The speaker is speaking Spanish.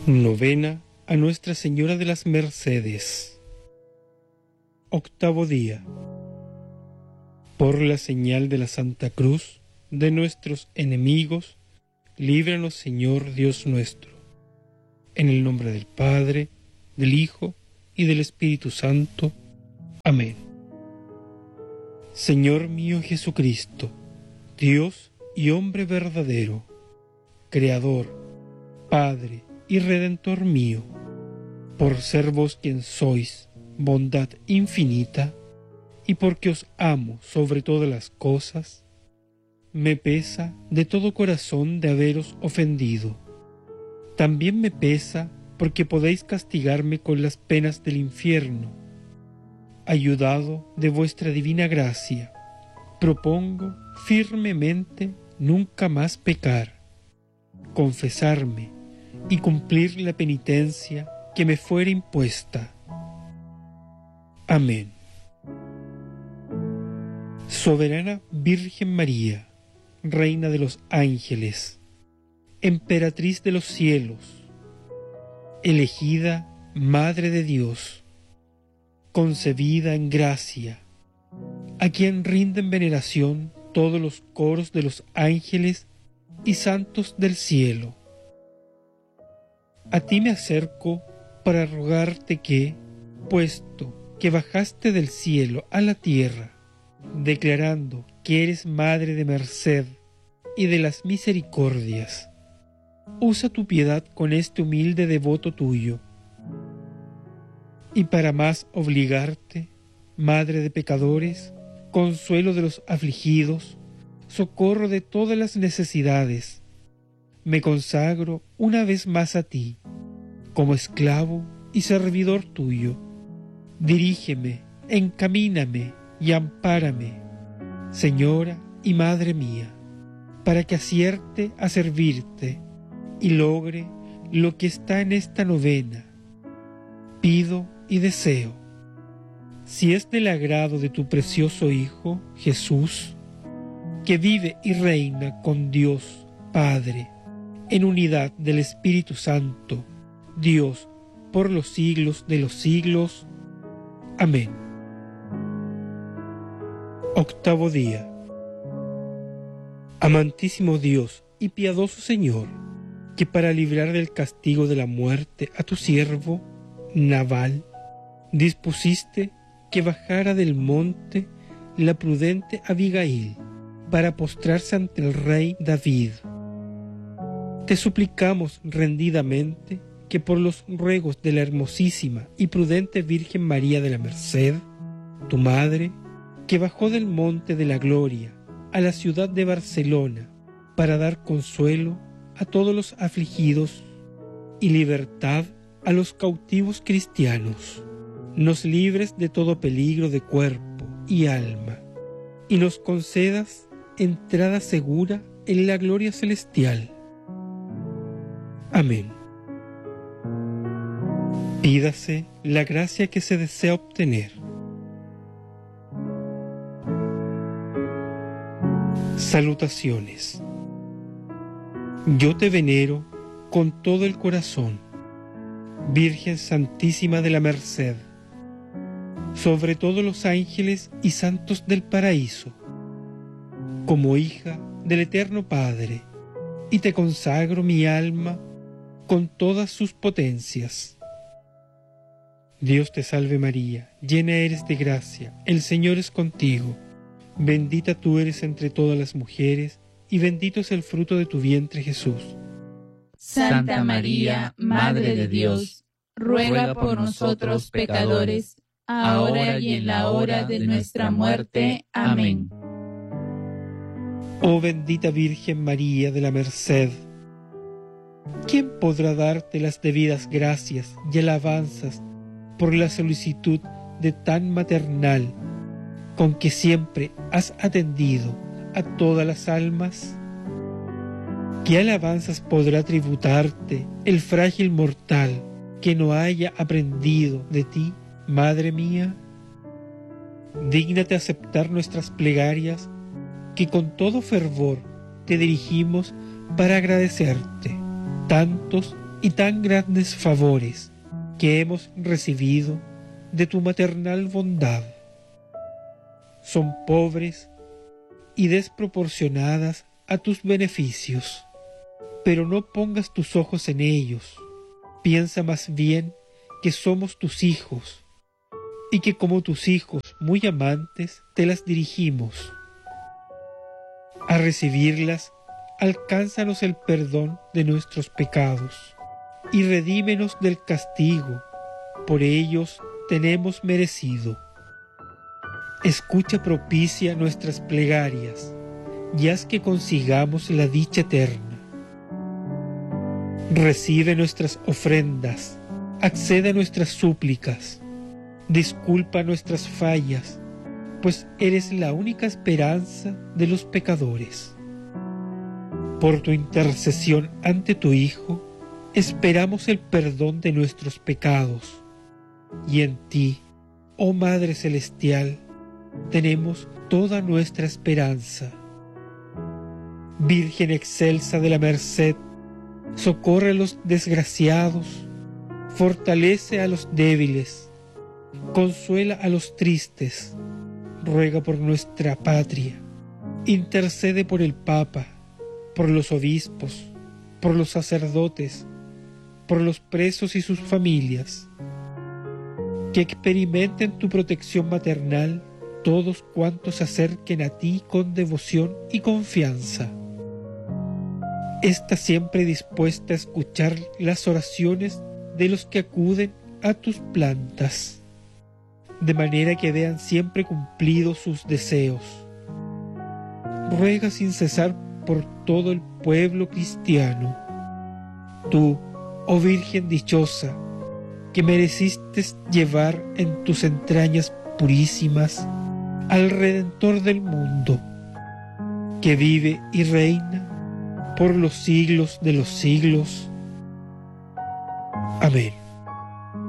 Novena a Nuestra Señora de las Mercedes. Octavo día. Por la señal de la Santa Cruz de nuestros enemigos, líbranos, Señor Dios nuestro. En el nombre del Padre, del Hijo y del Espíritu Santo. Amén. Señor mío Jesucristo, Dios y hombre verdadero, Creador, Padre y Redentor mío, por ser vos quien sois, bondad infinita, y porque os amo sobre todas las cosas, me pesa de todo corazón de haberos ofendido. También me pesa porque podéis castigarme con las penas del infierno. Ayudado de vuestra divina gracia, propongo firmemente nunca más pecar, confesarme y cumplir la penitencia que me fuere impuesta. Amén. Soberana Virgen María, Reina de los ángeles, Emperatriz de los cielos, elegida Madre de Dios, concebida en gracia, a quien rinden veneración todos los coros de los ángeles y santos del cielo. A ti me acerco para rogarte que, puesto que bajaste del cielo a la tierra, declarando que eres Madre de merced y de las misericordias, usa tu piedad con este humilde devoto tuyo. Y para más obligarte, Madre de pecadores, consuelo de los afligidos, socorro de todas las necesidades, me consagro una vez más a ti, como esclavo y servidor tuyo. Dirígeme, encamíname y ampárame, Señora y Madre mía, para que acierte a servirte y logre lo que está en esta novena. Pido y deseo, si es del agrado de tu precioso Hijo, Jesús, que vive y reina con Dios Padre, en unidad del Espíritu Santo, Dios, por los siglos de los siglos. Amén. Octavo día. Amantísimo Dios y piadoso Señor, que para librar del castigo de la muerte a tu siervo, Nabal, dispusiste que bajara del monte la prudente Abigail para postrarse ante el rey David. Te suplicamos rendidamente que por los ruegos de la hermosísima y prudente Virgen María de la Merced, tu Madre, que bajó del monte de la gloria a la ciudad de Barcelona para dar consuelo a todos los afligidos y libertad a los cautivos cristianos, nos libres de todo peligro de cuerpo y alma, y nos concedas entrada segura en la gloria celestial. Amén. Pídase la gracia que se desea obtener. Salutaciones. Yo te venero con todo el corazón, Virgen Santísima de la Merced, sobre todos los ángeles y santos del paraíso, como hija del Eterno Padre, y te consagro mi alma con todas sus potencias. Dios te salve María, llena eres de gracia, el Señor es contigo. Bendita tú eres entre todas las mujeres, y bendito es el fruto de tu vientre Jesús. Santa María, Madre de Dios, ruega por nosotros pecadores, ahora y en la hora de nuestra muerte. Amén. Oh bendita Virgen María de la Merced, ¿quién podrá darte las debidas gracias y alabanzas por la solicitud de tan maternal con que siempre has atendido a todas las almas? ¿Qué alabanzas podrá tributarte el frágil mortal que no haya aprendido de ti, Madre mía? Dígnate aceptar nuestras plegarias, que con todo fervor te dirigimos para agradecerte tantos y tan grandes favores que hemos recibido de tu maternal bondad son pobres y desproporcionadas a tus beneficios. Pero no pongas tus ojos en ellos. Piensa más bien que somos tus hijos, y que como tus hijos muy amantes te las dirigimos. A recibirlas, alcánzanos el perdón de nuestros pecados, y redímenos del castigo, por ellos tenemos merecido. Escucha propicia nuestras plegarias, y haz que consigamos la dicha eterna. Recibe nuestras ofrendas, accede a nuestras súplicas, disculpa nuestras fallas, pues eres la única esperanza de los pecadores. Por tu intercesión ante tu Hijo, esperamos el perdón de nuestros pecados, y en ti, oh Madre Celestial, tenemos toda nuestra esperanza. Virgen excelsa de la merced, socorre a los desgraciados, fortalece a los débiles, consuela a los tristes, ruega por nuestra patria, intercede por el Papa, por los obispos, por los sacerdotes, por los presos y sus familias, que experimenten tu protección maternal todos cuantos se acerquen a ti con devoción y confianza. Está siempre dispuesta a escuchar las oraciones de los que acuden a tus plantas, de manera que vean siempre cumplidos sus deseos. Ruega sin cesar por todo el pueblo cristiano. Tú, oh Virgen dichosa, que mereciste llevar en tus entrañas purísimas al Redentor del mundo, que vive y reina por los siglos de los siglos. Amén.